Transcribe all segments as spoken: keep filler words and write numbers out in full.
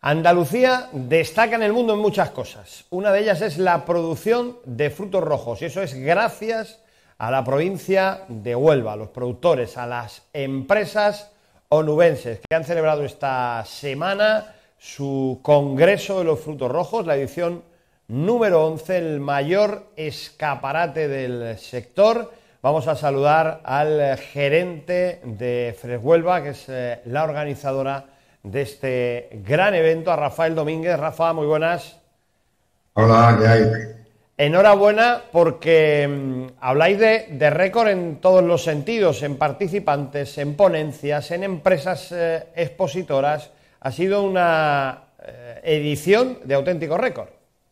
Andalucía destaca en el mundo en muchas cosas. Una de ellas es la producción de frutos rojos, y eso es gracias a la provincia de Huelva, a los productores, a las empresas onubenses que han celebrado esta semana su Congreso de los Frutos Rojos, la edición número once, el mayor escaparate del sector. Vamos a saludar al gerente de Freshuelva, que es eh, la organizadora de este gran evento, a Rafael Domínguez. Rafa, muy buenas. Hola, ¿qué hay? Enhorabuena porque mmm, habláis de, de récord en todos los sentidos, en participantes, en ponencias, en empresas eh, expositoras. Ha sido una eh, edición de auténtico récord.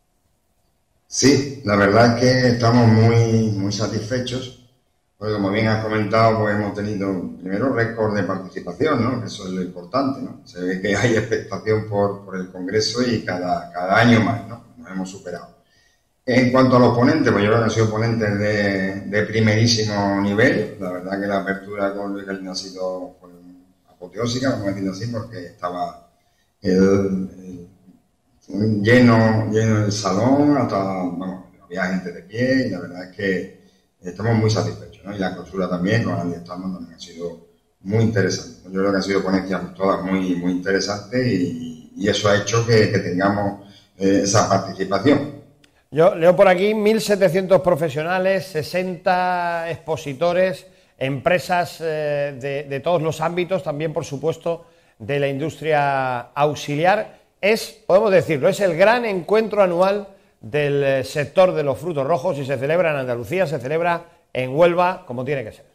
Sí, la verdad es que estamos muy, muy satisfechos, porque como bien has comentado, pues hemos tenido primero récord de participación, ¿no? Eso es lo importante, ¿no? Se ve que hay expectación por, por el Congreso y cada, cada año más, ¿no? Nos hemos superado. En cuanto a los ponentes, pues yo creo que han sido ponentes de, de primerísimo nivel. La verdad que la apertura con Luis Galindo ha sido pues, apoteósica, vamos a decirlo así, porque estaba el, el, lleno, lleno el salón, hasta, vamos, había gente de pie y la verdad es que estamos muy satisfechos, ¿no? Y la clausura también, con Andy Stallman, también ha sido muy interesante. Yo creo que han sido ponencias todas muy, muy interesantes y, y eso ha hecho que, que tengamos eh, esa participación. Yo leo por aquí mil setecientos profesionales, sesenta expositores, empresas eh, de, de todos los ámbitos, también por supuesto de la industria auxiliar. Es, podemos decirlo, es el gran encuentro anual del sector de los frutos rojos y se celebra en Andalucía, se celebra en Huelva, como tiene que ser.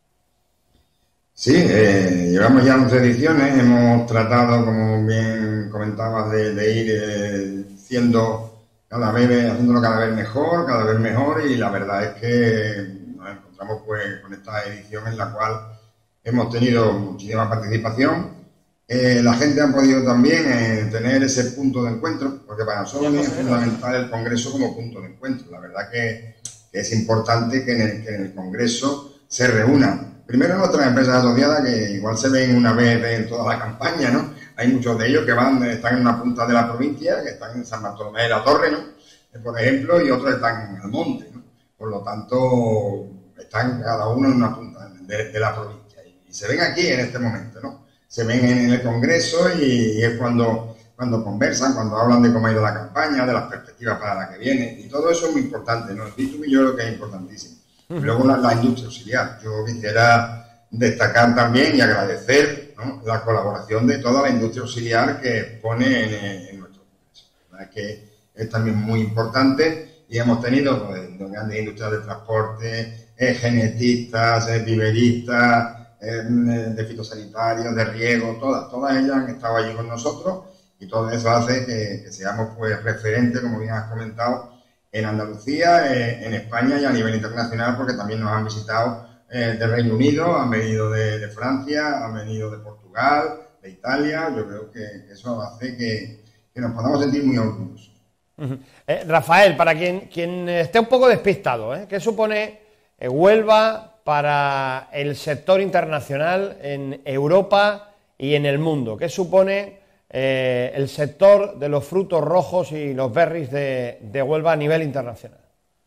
Sí, eh, llevamos ya once ediciones, hemos tratado, como bien comentabas, de, de ir eh, siendo... cada vez, haciéndolo cada vez mejor, cada vez mejor, y la verdad es que nos encontramos pues con esta edición en la cual hemos tenido muchísima participación. Eh, la gente ha podido también eh, tener ese punto de encuentro, porque para nosotros es fundamental el Congreso como punto de encuentro. La verdad que, que es importante que en, el, que en el Congreso se reúnan primero nuestras empresas asociadas, que igual se ven una vez en toda la campaña, ¿no? Hay muchos de ellos que van, están en una punta de la provincia, que están en San Bartolomé de la Torre, ¿no? Por ejemplo, y otros están en Almonte, ¿no? Por lo tanto, están cada uno en una punta de, de la provincia. Y, y se ven aquí en este momento, ¿no? Se ven en el Congreso y, y es cuando, cuando conversan, cuando hablan de cómo ha ido la campaña, de las perspectivas para la que viene. Y todo eso es muy importante, ¿no? El B dos B yo creo que es importantísimo. Y luego la, la industria auxiliar. Yo quisiera destacar también y agradecer, ¿no?, la colaboración de toda la industria auxiliar que pone en, en nuestro Congreso. La verdad es que es también muy importante y hemos tenido pues, grandes industrias de transporte, eh, genetistas, eh, viveristas, eh, de fitosanitarios, de riego, todas, todas ellas han estado allí con nosotros y todo eso hace que, que seamos pues referentes, como bien has comentado, en Andalucía, eh, en España y a nivel internacional, porque también nos han visitado eh, de Reino Unido, han venido de, de Francia, han venido de Portugal, de Italia. Yo creo que eso hace que, que nos podamos sentir muy orgullosos. Uh-huh. eh, Rafael, para quien, quien esté un poco despistado, ¿eh? ¿qué supone eh, Huelva para el sector internacional en Europa y en el mundo? ¿Qué supone eh, el sector de los frutos rojos y los berries de, de Huelva a nivel internacional?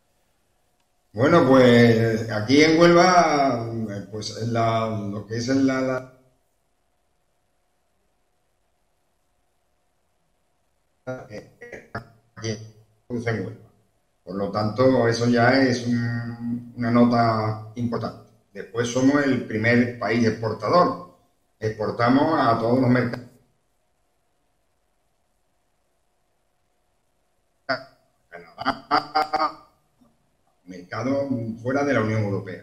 Bueno, pues aquí en Huelva, pues la, lo que es la, la aquí en Huelva. Por lo tanto, eso ya es un, una nota importante. Después somos el primer país exportador. Exportamos a todos los mercados. Canadá, mercado fuera de la Unión Europea.